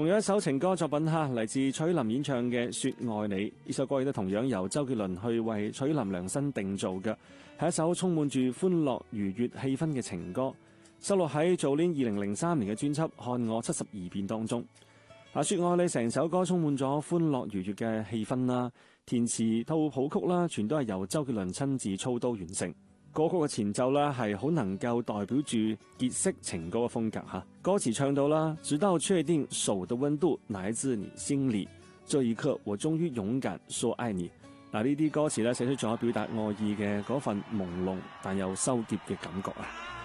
同樣一首情歌作品嚟自徐林演唱嘅《說愛你》，呢首歌亦都同樣由周杰倫去為徐林量身定做嘅，係一首充滿住歡樂愉悅氣氛嘅情歌，收錄喺早年2003年嘅專輯《看我72變》當中。《說愛你》成首歌充滿咗歡樂愉悅嘅氣氛啦，填詞到譜曲啦，全都係由周杰倫親自操刀完成。歌曲嘅前奏啦，係好能夠代表住結識情歌嘅風格吓。歌詞唱到啦，直到確定手的溫度來自你心裏，這一刻我終於勇敢說愛你。嗱，呢啲歌詞咧寫出咗表達愛意嘅嗰份朦朧但又羞澀嘅感覺啊。